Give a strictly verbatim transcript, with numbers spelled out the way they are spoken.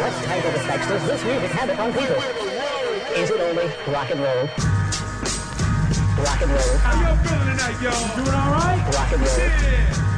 Let's tangle the Spexters. This music havoc on people. Is it only rock and roll? Rock and roll. How y'all feeling tonight, y'all? Doing all right? Rock and roll. Yeah.